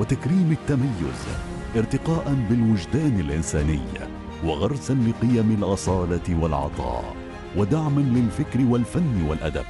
وتكريم التميز، ارتقاء بالوجدان الإنساني، وغرسا لقيم الأصالة والعطاء، ودعما للفكر والفن والأدب.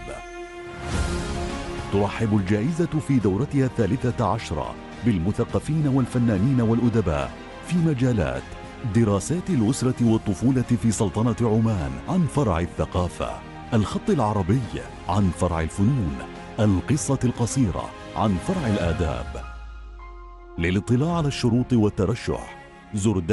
ترحب الجائزة في دورتها 13 بالمثقفين والفنانين والأدباء في مجالات دراسات الأسرة والطفولة في سلطنة عمان عن فرع الثقافة، الخط العربي عن فرع الفنون، القصة القصيرة عن فرع الآداب. للاطلاع على الشروط والترشح زر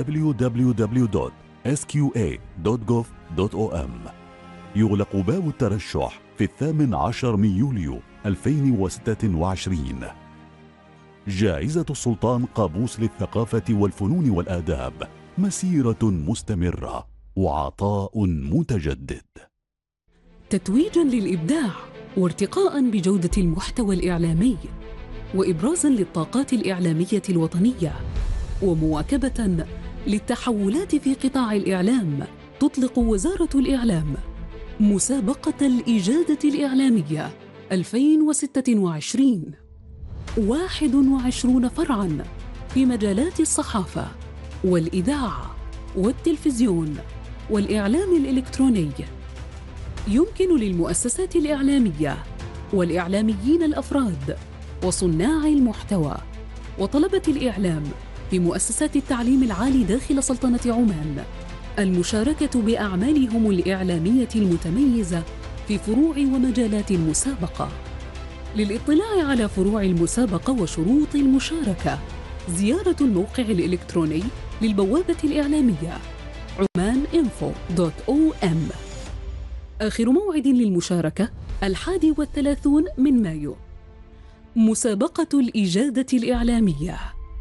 www.sqa.gov.om. يغلق باب الترشح في 18 يوليو 2026. جائزة السلطان قابوس للثقافة والفنون والآداب، مسيرة مستمرة وعطاء متجدد. تتويجا للإبداع وارتقاء بجودة المحتوى الإعلامي، وإبرازا للطاقات الإعلامية الوطنية، ومواكبة للتحولات في قطاع الإعلام، تطلق وزارة الإعلام مسابقة الإجادة الإعلامية 2026، 21 فرعاً في مجالات الصحافة والإذاعة والتلفزيون والإعلام الإلكتروني. يمكن للمؤسسات الإعلامية والإعلاميين الأفراد وصناع المحتوى وطلبة الإعلام في مؤسسات التعليم العالي داخل سلطنة عمان المشاركة بأعمالهم الإعلامية المتميزة في فروع ومجالات المسابقة. للإطلاع على فروع المسابقة وشروط المشاركة، زيارة الموقع الإلكتروني للبوابة الإعلامية omaninfo.om. آخر موعد للمشاركة 31 من مايو. مسابقة الإجادة الإعلامية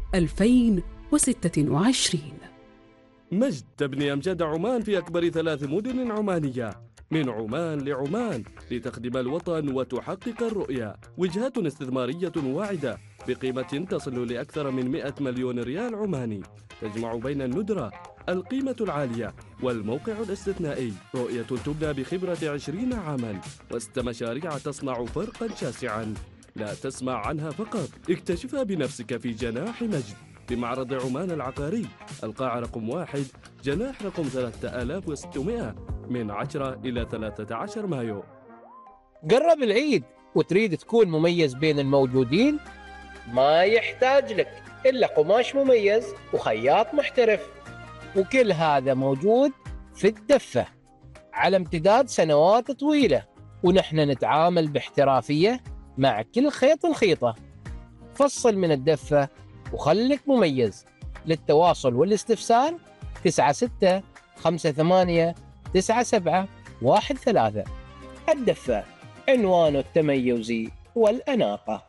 2026. مجد تبني أمجاد عمان في أكبر 3 مدن عمانية من عمان لعمان لتخدم الوطن وتحقق الرؤية. وجهات استثمارية واعدة بقيمة تصل لأكثر من 100 مليون ريال عماني، تجمع بين الندرة، القيمة العالية والموقع الاستثنائي. رؤية تبنى بخبرة 20 عاما، وست مشاريع تصنع فرقا شاسعا لا تسمع عنها فقط. اكتشفها بنفسك في جناح مجد بمعرض عمان العقاري، القاعة رقم 1، جناح رقم 3600، من 10 إلى 13 مايو. قرب العيد وتريد تكون مميز بين الموجودين؟ ما يحتاج لك إلا قماش مميز وخياط محترف، وكل هذا موجود في الدفة على امتداد سنوات طويلة، ونحن نتعامل باحترافية مع كل خيط نخيطه. فصل من الدفة وخلك مميز. للتواصل والاستفسار 96589713. الدفة، عنوان التميز والأناقة.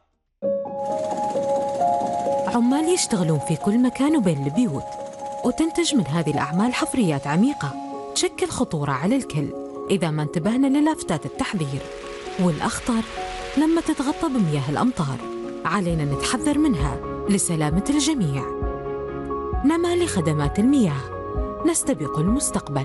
عمال يشتغلون في كل مكان وبين البيوت، وتنتج من هذه الأعمال حفريات عميقة تشكل خطورة على الكل إذا ما انتبهنا للافتات التحذير. والأخطر لما تتغطى بمياه الأمطار، علينا نتحذر منها لسلامة الجميع. نما لخدمات المياه، نستبق المستقبل.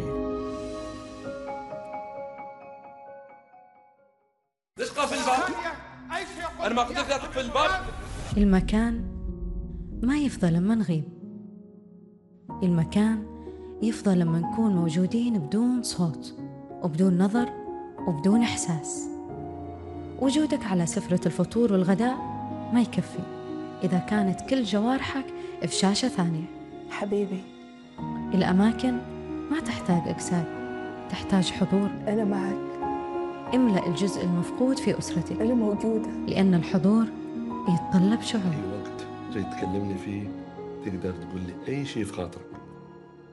دقة في الباب، أنا ما قدرت أدق في الباب. المكان ما يفضل لما نغيب، المكان يفضل لما نكون موجودين بدون صوت وبدون نظر وبدون إحساس. وجودك على سفرة الفطور والغداء ما يكفي إذا كانت كل جوارحك في شاشة ثانية. حبيبي، الأماكن ما تحتاج أجساد، تحتاج حضور. أنا معك. املأ الجزء المفقود في أسرتك. أنا موجودة. لأن الحضور يتطلب شعور. أي وقت تريد تكلمني فيه تقدر تقول لي أي شيء في خاطرك.